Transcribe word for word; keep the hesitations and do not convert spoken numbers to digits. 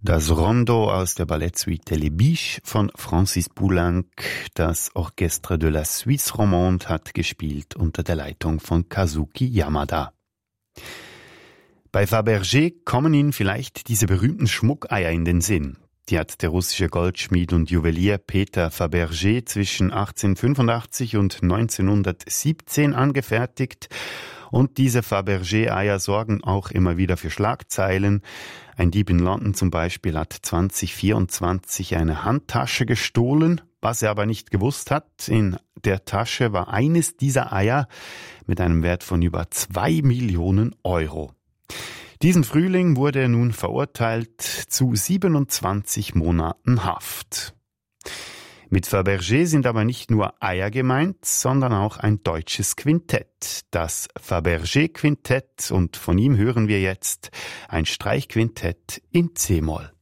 Das Rondo aus der Ballettsuite Les Biches von Francis Poulenc, das Orchestre de la Suisse Romande, hat gespielt unter der Leitung von Kazuki Yamada. Bei Fabergé kommen Ihnen vielleicht diese berühmten Schmuckeier in den Sinn. Die hat der russische Goldschmied und Juwelier Peter Fabergé zwischen achtzehnhundertfünfundachtzig und neunzehnhundertsiebzehn angefertigt. Und diese Fabergé-Eier sorgen auch immer wieder für Schlagzeilen. Ein Dieb in London zum Beispiel hat zwanzig vierundzwanzig eine Handtasche gestohlen. Was er aber nicht gewusst hat, in der Tasche war eines dieser Eier mit einem Wert von über zwei Millionen Euro. Diesen Frühling wurde er nun verurteilt zu siebenundzwanzig Monaten Haft. Mit Fabergé sind aber nicht nur Eier gemeint, sondern auch ein deutsches Quintett, das Fabergé-Quintett, und von ihm hören wir jetzt ein Streichquintett in C-Moll.